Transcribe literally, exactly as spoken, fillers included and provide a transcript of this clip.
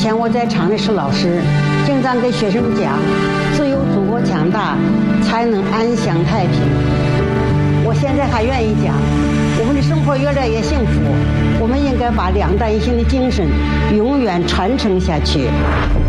前我在厂里是老师，经常给学生讲，只有祖国强大，才能安享太平。我现在还愿意讲，我们的生活越来越幸福，我们应该把两弹一星的精神永远传承下去。